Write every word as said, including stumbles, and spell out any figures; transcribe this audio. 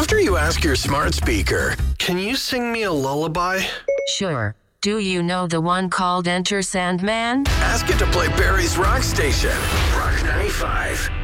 After you ask your smart speaker, can you sing me a lullaby? Sure. Do you know the one called Enter Sandman? Ask it to play Barry's Rock Station. Rock ninety-five.